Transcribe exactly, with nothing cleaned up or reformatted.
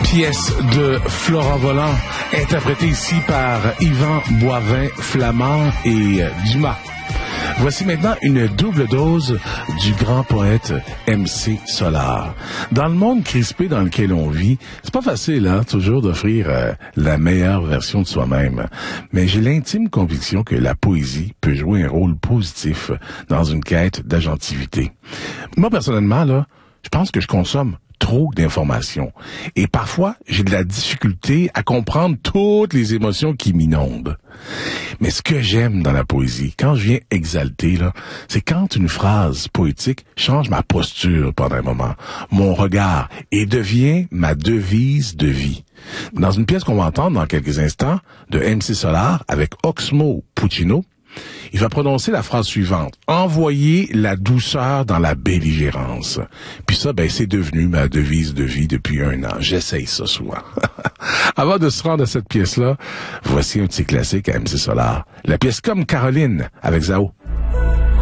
Pièce de Florent Volant, interprétée ici par Yvan Boivin-Flamand et Dumas. Voici maintenant une double dose du grand poète M C Solar. Dans le monde crispé dans lequel on vit, c'est pas facile, hein, toujours d'offrir euh, la meilleure version de soi-même. Mais j'ai l'intime conviction que la poésie peut jouer un rôle positif dans une quête d'agentivité. Moi, personnellement, là, je pense que je consomme trop d'informations. Et parfois, j'ai de la difficulté à comprendre toutes les émotions qui m'inondent. Mais ce que j'aime dans la poésie, quand je viens exalter, là, c'est quand une phrase poétique change ma posture pendant un moment, mon regard, et devient ma devise de vie. Dans une pièce qu'on va entendre dans quelques instants, de M C Solar avec Oxmo Puccino, il va prononcer la phrase suivante. Envoyer la douceur dans la belligérance. Puis ça, ben, c'est devenu ma devise de vie depuis un an. J'essaye ça souvent. Avant de se rendre à cette pièce-là, voici un petit classique à M C Solar. La pièce Comme Caroline avec Zao.